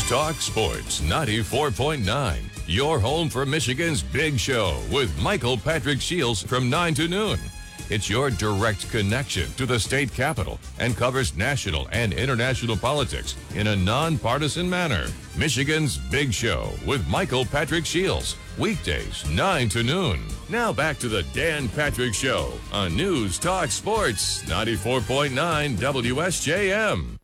Talk Sports 94.9. Your home for Michigan's Big Show with Michael Patrick Shields from 9 to noon. It's your direct connection to the state capitol and covers national and international politics in a nonpartisan manner. Michigan's Big Show with Michael Patrick Shields. Weekdays 9 to noon. Now back to the Dan Patrick Show on News Talk Sports 94.9 WSJM.